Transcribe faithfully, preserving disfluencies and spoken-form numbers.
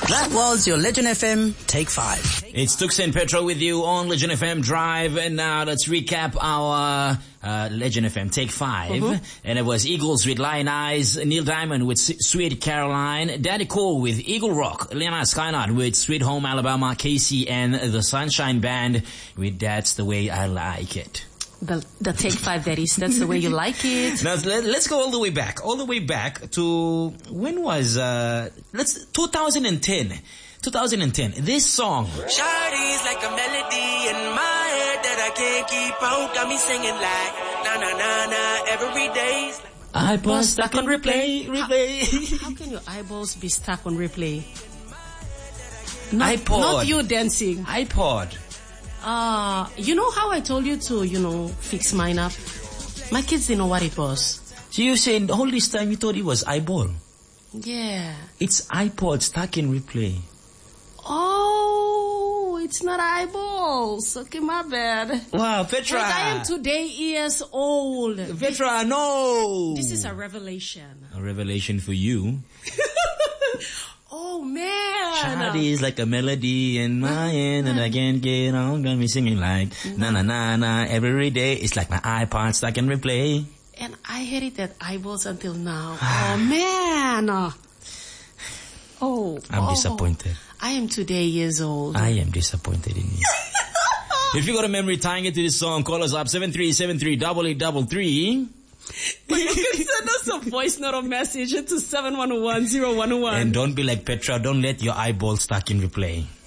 That was your Legend F M Take five. It's Tux and Petro with you on Legend F M Drive. And now let's recap our uh, Legend F M Take five. Mm-hmm. And it was Eagles with Lion Eyes, Neil Diamond with S- Sweet Caroline, Daddy Cole with Eagle Rock, Lena Skynard with Sweet Home Alabama, Casey and the Sunshine Band with That's the Way I Like It. The, the Take Five, that is. That's the way you like it. Now, let, let's go all the way back. All the way back to, when was, uh, let's, twenty ten. twenty ten. This song. Shawty's like a melody in my head that I can't keep out. Got me singing like, na na na na, every day's like iPod stuck on replay, replay. How, how can your eyeballs be stuck on replay? Not, iPod. Not you dancing. iPod. Uh, you know how I told you to, you know, fix mine up? My kids didn't know what it was. So you saying all this time you thought it was eyeball? Yeah. It's iPod stuck in replay. Oh, it's not eyeballs. Okay, my bad. Wow, Petra. But I am today years old. Petra, no. This is a revelation. A revelation for you. Oh, man. Shawty is like a melody in my hand and I can't get on. Got me singing like na na na na every day. It's like my iPod stuck in replay. And I hated that eyeballs until now. Oh, man. Oh. I'm oh. disappointed. I am today years old. I am disappointed in you. If you got a memory tying it to this song, call us up seven three seven three, eight eight three three. But you can send us a voice note or message to seven one one zero one one. And don't be like Petra. Don't let your eyeball stuck in replay.